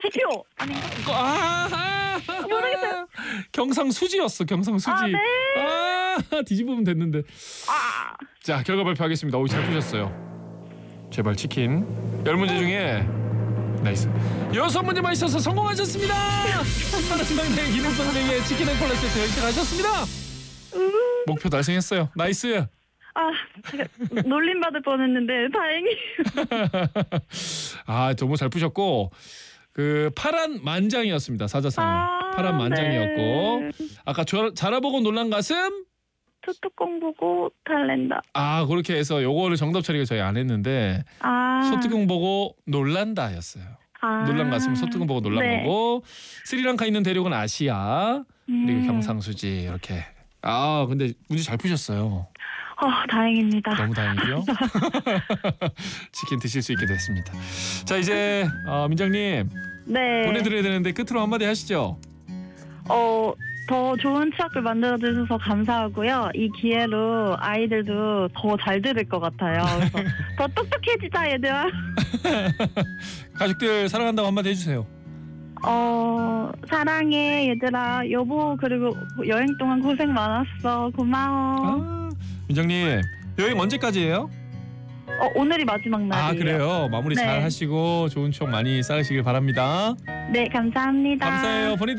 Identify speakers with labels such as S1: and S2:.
S1: 수지요 아닌가? 모르겠어요.
S2: 경상수지였어. 경상수지.
S1: 아, 네.
S2: 뒤집으면 됐는데.
S1: 아,
S2: 자, 결과 발표하겠습니다. 오, 잘 푸셨어요. 제발 치킨. 10문제 중에 나이스. 6문제만 있어서 성공하셨습니다. 파란방향 기능성능의 치킨 앤 콜라 세트 획득하셨습니다. 목표 달성했어요. 나이스.
S1: 제가 놀림받을 뻔했는데 다행히.
S2: 정말 잘 푸셨고 그 파란 만장이었습니다. 사자성어. 파란 만장이었고
S1: 네.
S2: 아까 자라보고 놀란 가슴
S1: 소뚜껑 보고 달랜다.
S2: 그렇게 해서 요거를 정답 처리가 저희 안 했는데 소뚜껑 보고 놀란다였어요. 놀란 가슴 소뚜껑 보고 놀란
S1: 네.
S2: 거고 스리랑카 있는 대륙은 아시아 그리고 경상수지 이렇게. 근데 문제 잘 푸셨어요.
S1: 다행입니다.
S2: 너무 다행이죠. 치킨 드실 수 있게 됐습니다. 자, 이제 민정님
S1: 네.
S2: 보내드려야 되는데 끝으로 한마디 하시죠.
S1: 더 좋은 추억을 만들어주셔서 감사하고요. 이 기회로 아이들도 더 잘 들을 것 같아요. 그래서 더 똑똑해지자 얘들아.
S2: 가족들 사랑한다고 한마디 해주세요.
S1: 사랑해 얘들아. 여보 그리고 여행 동안 고생 많았어. 고마워.
S2: 민정님 여행 언제까지예요?
S1: 오늘이 마지막 날이에요.
S2: 그래요. 마무리
S1: 네.
S2: 잘 하시고 좋은 추억 많이 쌓으시길 바랍니다.
S1: 네, 감사합니다.
S2: 감사해요. 보내드릴게요.